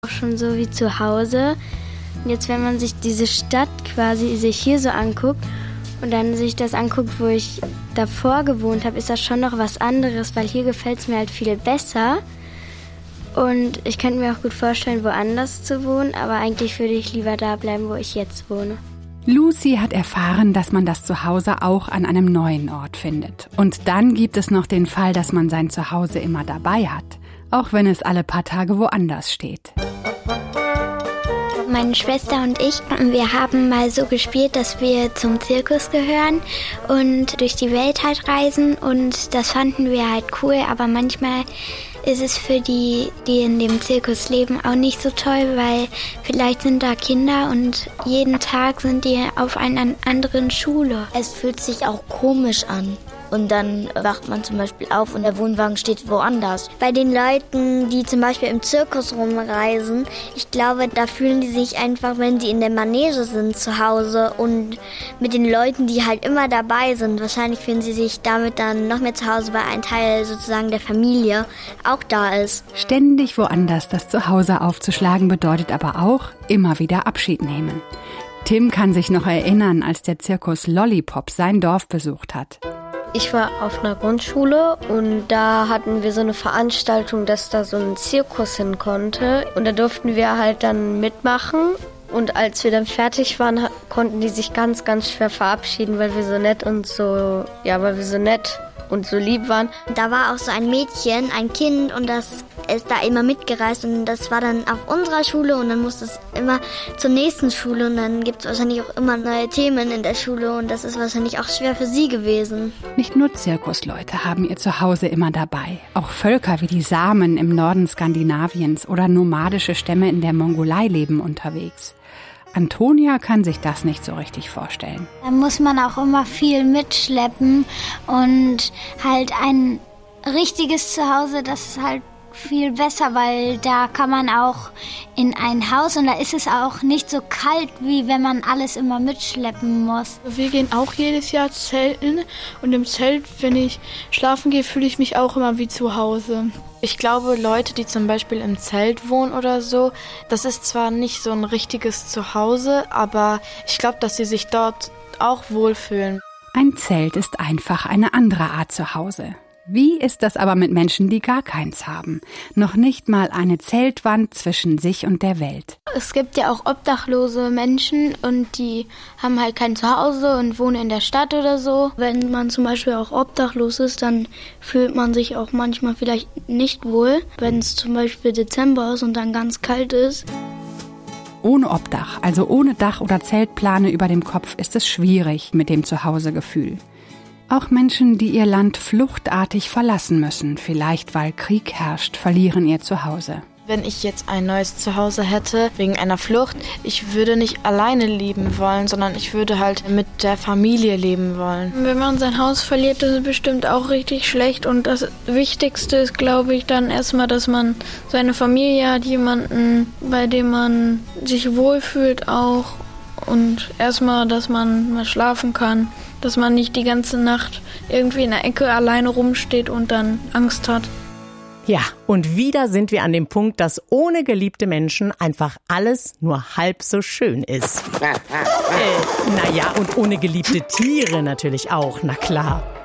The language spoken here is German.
Auch schon so wie zu Hause. Und jetzt, wenn man sich diese Stadt quasi sich hier so anguckt und dann sich das anguckt, wo ich davor gewohnt habe, ist das schon noch was anderes, weil hier gefällt es mir halt viel besser. Und ich könnte mir auch gut vorstellen, woanders zu wohnen, aber eigentlich würde ich lieber da bleiben, wo ich jetzt wohne. Lucy hat erfahren, dass man das Zuhause auch an einem neuen Ort findet. Und dann gibt es noch den Fall, dass man sein Zuhause immer dabei hat, auch wenn es alle paar Tage woanders steht. Meine Schwester und ich, wir haben mal so gespielt, dass wir zum Zirkus gehören und durch die Welt halt reisen. Und das fanden wir halt cool, aber manchmal ist es für die in dem Zirkus leben, auch nicht so toll, weil vielleicht sind da Kinder und jeden Tag sind die auf einer anderen Schule. Es fühlt sich auch komisch an. Und dann wacht man zum Beispiel auf und der Wohnwagen steht woanders. Bei den Leuten, die zum Beispiel im Zirkus rumreisen, ich glaube, da fühlen die sich einfach, wenn sie in der Manege sind, zu Hause. Und mit den Leuten, die halt immer dabei sind, wahrscheinlich fühlen sie sich damit dann noch mehr zu Hause, weil ein Teil sozusagen der Familie auch da ist. Ständig woanders das Zuhause aufzuschlagen bedeutet aber auch immer wieder Abschied nehmen. Tim kann sich noch erinnern, als der Zirkus Lollipop sein Dorf besucht hat. Ich war auf einer Grundschule und da hatten wir so eine Veranstaltung, dass da so ein Zirkus hin konnte. Und da durften wir halt dann mitmachen. Und als wir dann fertig waren, konnten die sich ganz, ganz schwer verabschieden, weil wir so nett und so lieb waren. Da war auch so ein Mädchen, ein Kind und das ist da immer mitgereist und das war dann auf unserer Schule und dann musste es immer zur nächsten Schule und dann gibt es wahrscheinlich auch immer neue Themen in der Schule und das ist wahrscheinlich auch schwer für sie gewesen. Nicht nur Zirkusleute haben ihr Zuhause immer dabei. Auch Völker wie die Samen im Norden Skandinaviens oder nomadische Stämme in der Mongolei leben unterwegs. Antonia kann sich das nicht so richtig vorstellen. Da muss man auch immer viel mitschleppen und halt ein richtiges Zuhause, das ist halt viel besser, weil da kann man auch in ein Haus und da ist es auch nicht so kalt, wie wenn man alles immer mitschleppen muss. Wir gehen auch jedes Jahr zelten und im Zelt, wenn ich schlafen gehe, fühle ich mich auch immer wie zu Hause. Ich glaube, Leute, die zum Beispiel im Zelt wohnen oder so, das ist zwar nicht so ein richtiges Zuhause, aber ich glaube, dass sie sich dort auch wohlfühlen. Ein Zelt ist einfach eine andere Art Zuhause. Wie ist das aber mit Menschen, die gar keins haben? Noch nicht mal eine Zeltwand zwischen sich und der Welt. Es gibt ja auch obdachlose Menschen und die haben halt kein Zuhause und wohnen in der Stadt oder so. Wenn man zum Beispiel auch obdachlos ist, dann fühlt man sich auch manchmal vielleicht nicht wohl, wenn es zum Beispiel Dezember ist und dann ganz kalt ist. Ohne Obdach, also ohne Dach oder Zeltplane über dem Kopf, ist es schwierig mit dem Zuhausegefühl. Auch Menschen, die ihr Land fluchtartig verlassen müssen, vielleicht weil Krieg herrscht, verlieren ihr Zuhause. Wenn ich jetzt ein neues Zuhause hätte, wegen einer Flucht, ich würde nicht alleine leben wollen, sondern ich würde halt mit der Familie leben wollen. Wenn man sein Haus verliert, ist es bestimmt auch richtig schlecht und das Wichtigste ist, glaube ich, dann erstmal, dass man seine Familie hat, jemanden, bei dem man sich wohlfühlt auch und erstmal, dass man mal schlafen kann. Dass man nicht die ganze Nacht irgendwie in der Ecke alleine rumsteht und dann Angst hat. Ja, und wieder sind wir an dem Punkt, dass ohne geliebte Menschen einfach alles nur halb so schön ist. Naja, und ohne geliebte Tiere natürlich auch, na klar.